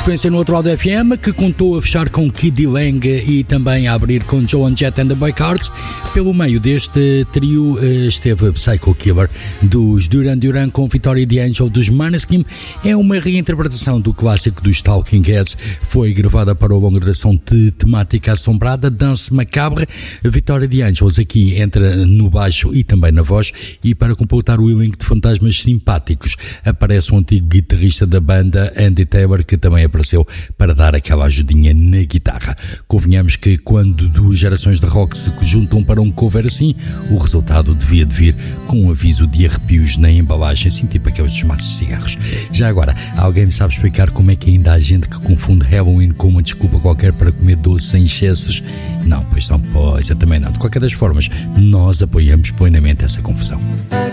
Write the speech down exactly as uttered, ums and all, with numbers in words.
sequência no outro lado do F M, que contou a fechar com Kid Lang e também a abrir com Joan Jett and the Boycards. Pelo meio deste trio esteve Psycho Killer dos Duran Duran com Victoria the Angel dos Måneskin. É uma reinterpretação do clássico dos Talking Heads. Foi gravada para a longa duração de temática assombrada, Dance Macabre. Victoria the Angels aqui entra no baixo e também na voz, e para completar o elenco de fantasmas simpáticos aparece um antigo guitarrista da banda, Andy Taylor, que também apareceu para dar aquela ajudinha na guitarra. Convenhamos que quando duas gerações de rock se juntam para um cover assim, o resultado devia de vir com um aviso de arrepios na embalagem, assim tipo aqueles dos maços de cigarros. Já agora, alguém me sabe explicar como é que ainda há gente que confunde Halloween com uma desculpa qualquer para comer doce sem excessos? Não, pois não, pois eu também não. De qualquer das formas, nós apoiamos plenamente essa confusão.